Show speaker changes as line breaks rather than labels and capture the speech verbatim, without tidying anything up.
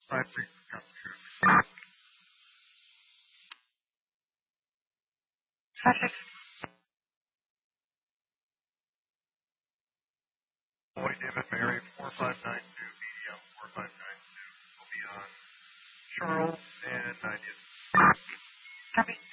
five three.
Five six.
Boy, David, Mary, four five nine two, medium, four five nine two. Will be on Charles and ninetieth.
Copy.